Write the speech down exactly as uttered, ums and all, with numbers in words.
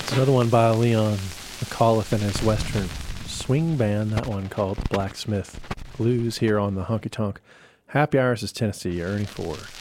Another one by Leon McAuliffe and his Western swing band, that one called Blacksmith Blues, here on the Honky Tonk Happy Hours is Tennessee. Ernie Ford.